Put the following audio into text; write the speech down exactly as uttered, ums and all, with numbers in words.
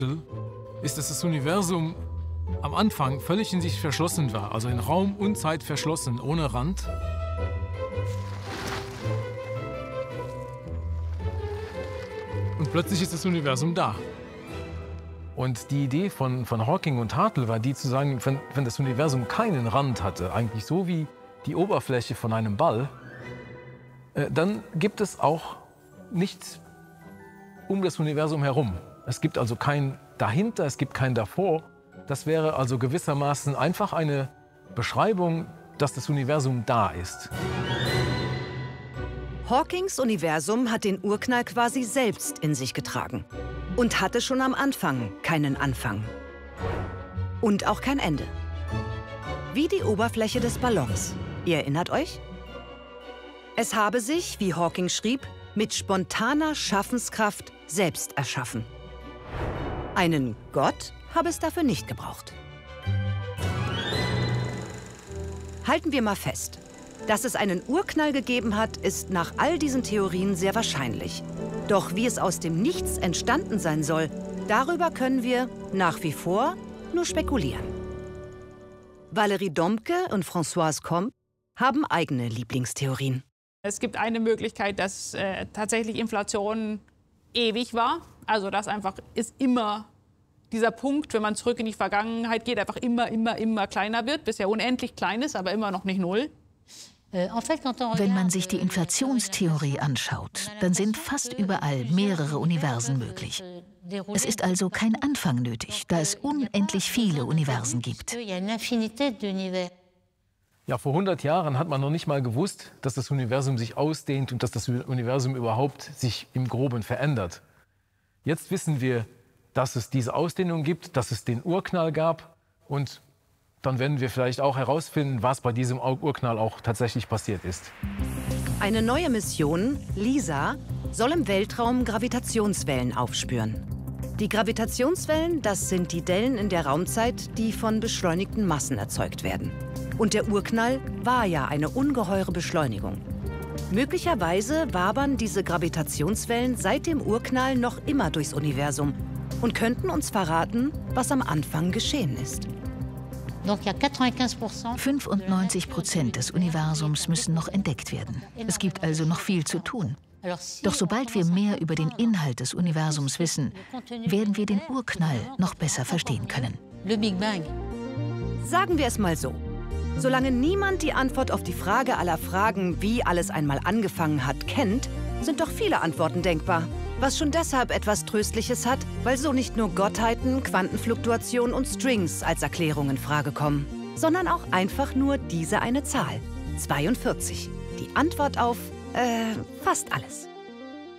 ist, dass das Universum am Anfang völlig in sich verschlossen war, also in Raum und Zeit verschlossen, ohne Rand. Und plötzlich ist das Universum da. Und die Idee von, von Hawking und Hartle war die zu sagen, wenn, wenn das Universum keinen Rand hatte, eigentlich so wie die Oberfläche von einem Ball, äh, dann gibt es auch nichts um das Universum herum. Es gibt also kein dahinter, es gibt kein davor. Das wäre also gewissermaßen einfach eine Beschreibung, dass das Universum da ist. Hawkings Universum hat den Urknall quasi selbst in sich getragen und hatte schon am Anfang keinen Anfang und auch kein Ende. Wie die Oberfläche des Ballons. Ihr erinnert euch? Es habe sich, wie Hawking schrieb, mit spontaner Schaffenskraft selbst erschaffen. Einen Gott habe es dafür nicht gebraucht. Halten wir mal fest. Dass es einen Urknall gegeben hat, ist nach all diesen Theorien sehr wahrscheinlich. Doch wie es aus dem Nichts entstanden sein soll, darüber können wir nach wie vor nur spekulieren. Valérie Domke und Françoise Combe haben eigene Lieblingstheorien. Es gibt eine Möglichkeit, dass äh, tatsächlich Inflation ewig war. Also dass einfach ist immer dieser Punkt, wenn man zurück in die Vergangenheit geht, einfach immer, immer, immer kleiner wird, bis er unendlich klein ist, aber immer noch nicht null. Wenn man sich die Inflationstheorie anschaut, dann sind fast überall mehrere Universen möglich. Es ist also kein Anfang nötig, da es unendlich viele Universen gibt. Ja, vor hundert Jahren hat man noch nicht mal gewusst, dass das Universum sich ausdehnt und dass das Universum überhaupt sich im Groben verändert. Jetzt wissen wir, dass es diese Ausdehnung gibt, dass es den Urknall gab und dann werden wir vielleicht auch herausfinden, was bei diesem Urknall auch tatsächlich passiert ist. Eine neue Mission, LISA, soll im Weltraum Gravitationswellen aufspüren. Die Gravitationswellen, das sind die Dellen in der Raumzeit, die von beschleunigten Massen erzeugt werden. Und der Urknall war ja eine ungeheure Beschleunigung. Möglicherweise wabern diese Gravitationswellen seit dem Urknall noch immer durchs Universum und könnten uns verraten, was am Anfang geschehen ist. fünfundneunzig Prozent des Universums müssen noch entdeckt werden. Es gibt also noch viel zu tun. Doch sobald wir mehr über den Inhalt des Universums wissen, werden wir den Urknall noch besser verstehen können. Sagen wir es mal so. Solange niemand die Antwort auf die Frage aller Fragen, wie alles einmal angefangen hat, kennt, sind doch viele Antworten denkbar. Was schon deshalb etwas Tröstliches hat, weil so nicht nur Gottheiten, Quantenfluktuation und Strings als Erklärung in Frage kommen, sondern auch einfach nur diese eine Zahl, zweiundvierzig. Die Antwort auf, äh, fast alles.